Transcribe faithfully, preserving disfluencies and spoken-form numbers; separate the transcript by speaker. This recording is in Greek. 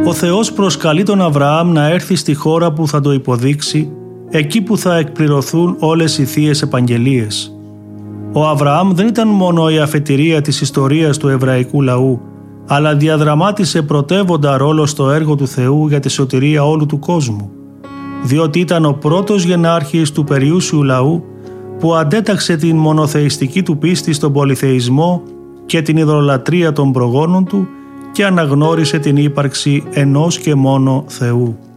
Speaker 1: Ο Θεός προσκαλεί τον Αβραάμ να έρθει στη χώρα που θα το υποδείξει, εκεί που θα εκπληρωθούν όλες οι θείες επαγγελίες. Ο Αβραάμ δεν ήταν μόνο η αφετηρία της ιστορίας του εβραϊκού λαού, αλλά διαδραμάτισε πρωτεύοντα ρόλο στο έργο του Θεού για τη σωτηρία όλου του κόσμου, διότι ήταν ο πρώτος γενάρχης του περιούσιου λαού που αντέταξε την μονοθεϊστική του πίστη στον πολυθεϊσμό και την ιδωλολατρία των προγόνων του και αναγνώρισε την ύπαρξη ενός και μόνο Θεού.